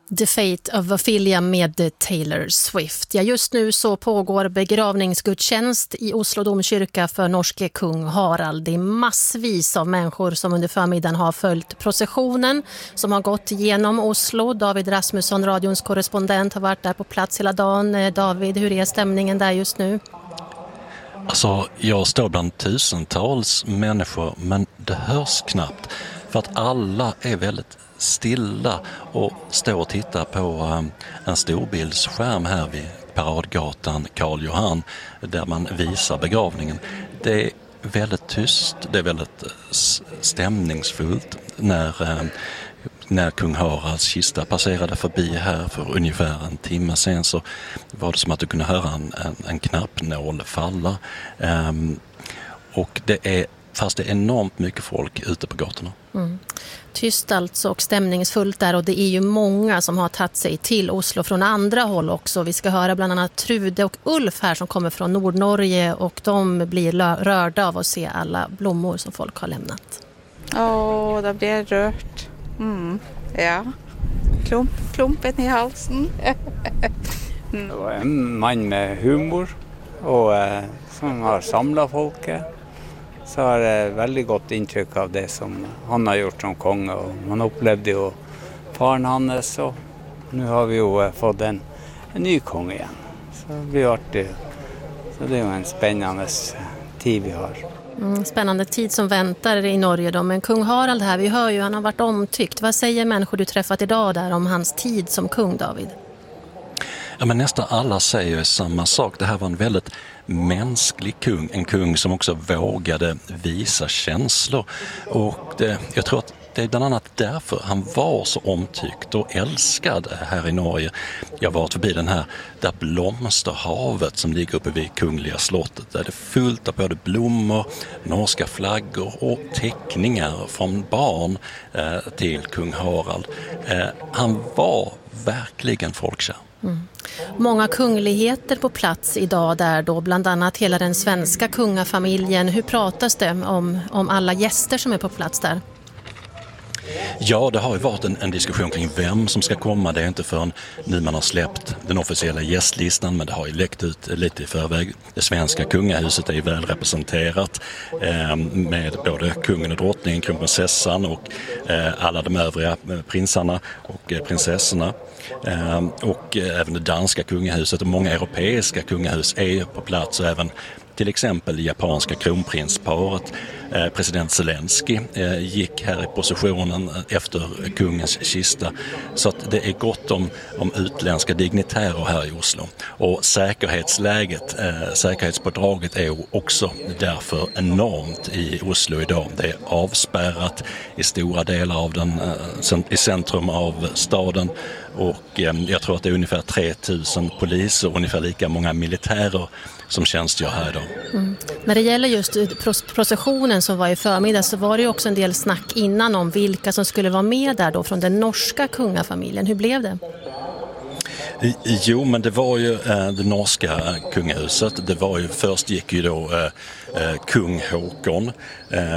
The Fate of Ophelia med Taylor Swift. Ja, just nu så pågår begravningsgudstjänst i Oslo domkyrka för norske kung Harald. Det är massvis av människor som under förmiddagen har följt processionen som har gått genom Oslo. David Rasmusson, radions korrespondent, har varit där på plats hela dagen. David, hur är stämningen där just nu? Alltså, jag står bland tusentals människor, men det hörs knappt för att alla är väldigt stilla och står och tittar på en storbildsskärm här vid Paradgatan Karl Johan där man visar begravningen. Det är väldigt tyst, det är väldigt stämningsfullt när kung Haralds kista passerade förbi här för ungefär en timme sen, så var det som att du kunde höra en knappnål falla. Och fast det är enormt mycket folk ute på gatorna. Mm. Tyst alltså och stämningsfullt där, och det är ju många som har tagit sig till Oslo från andra håll också. Vi ska höra bland annat Trude och Ulf här som kommer från Nordnorge, och de blir rörda av att se alla blommor som folk har lämnat. Det blir rört. Ja, klumpen i halsen. Det var en man med humor och som har samlat folket. Så har det väldigt gott intryck av det som han har gjort som konge, och man upplevde ju faren hans, och nu har vi ju fått en ny konge igen. Så det blir artigt. Så det är ju en spännande tid vi har. Spännande tid som väntar i Norge då. Men kung Harald här, vi hör ju, han har varit omtyckt. Vad säger människor du träffat idag där om hans tid som kung, David? Ja, men nästan alla säger samma sak. Det här var en väldigt mänsklig kung. En kung som också vågade visa känslor. Och jag tror att det är bland annat därför han var så omtyckt och älskad här i Norge. Jag har varit förbi där blomsterhavet som ligger uppe vid Kungliga slottet. Där det är fullt av både blommor, norska flaggor och teckningar från barn till kung Harald. Han var verkligen folkkär. Många kungligheter på plats idag där då, bland annat hela den svenska kungafamiljen. Hur pratas det om alla gäster som är på plats där? Ja, det har ju varit en diskussion kring vem som ska komma. Det är inte förrän nu man har släppt den officiella gästlistan, men det har ju läckt ut lite i förväg. Det svenska kungahuset är ju väl representerat med både kungen och drottningen, kronprinsessan och alla de övriga prinsarna och prinsessorna. Och även det danska kungahuset och många europeiska kungahus är på plats, och även till exempel det japanska kronprinsparet. President Zelensky gick här i processionen efter kungens kista. Så att det är gott om utländska dignitärer här i Oslo. Och säkerhetspådraget är också därför enormt i Oslo idag. Det är avspärrat i stora delar av i centrum av staden. Och jag tror att det är ungefär 3000 poliser och ungefär lika många militärer som tjänstgör här idag. När det gäller just processionen som var i förmiddag, så var det ju också en del snack innan om vilka som skulle vara med där då från den norska kungafamiljen. Hur blev det? Jo, men det var ju det norska kungahuset. Det var ju, först gick ju då kung Håkon